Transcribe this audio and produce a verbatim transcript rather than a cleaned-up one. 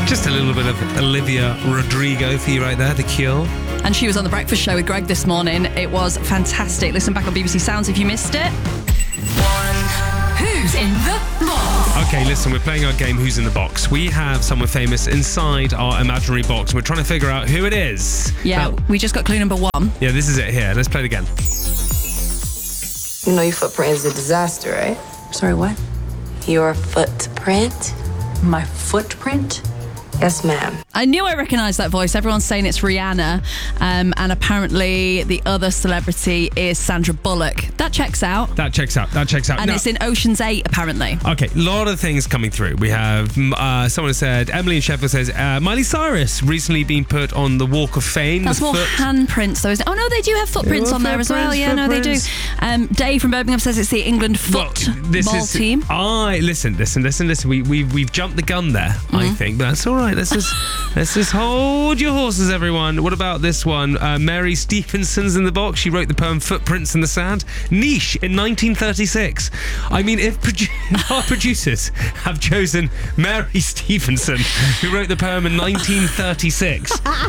Just a little bit of Olivia Rodrigo for you right there, The Cure. And she was on The Breakfast Show with Greg this morning. It was fantastic. Listen back on B B C Sounds if you missed it. Who's in the box? Okay, listen, we're playing our game Who's in the Box. We have someone famous inside our imaginary box. We're trying to figure out who it is. Yeah, Now, we just got clue number one. yeah, this is it here. Let's play it again. You know your footprint is a disaster, right? Sorry, what? Your footprint? My footprint? Yes, ma'am. I knew I recognised that voice. Everyone's saying it's Rihanna. Um, and apparently the other celebrity is Sandra Bullock. That checks out. That checks out. That checks out. And Now- it's in Ocean's eight, apparently. Okay, a lot of things coming through. We have uh, someone said, Emily in Sheffield says, uh, Miley Cyrus recently been put on the Walk of Fame. That's the more foot- handprints, though, isn't it? Oh, no, they do have footprints Yeah, on there as well. footprints, Yeah, no, they do. footprints. Um, Dave from Birmingham says it's the England Well, football this is, team. I listen, listen, listen, listen. We we we've jumped the gun there, Mm-hmm. I think, but that's all right. Let's just let's just hold your horses, everyone. What about this one? Uh, Mary Stephenson's in the box. She wrote the poem "Footprints in the Sand." Niche in nineteen thirty-six. I mean, if produ- our producers have chosen Mary Stephenson, who wrote the poem in nineteen thirty-six.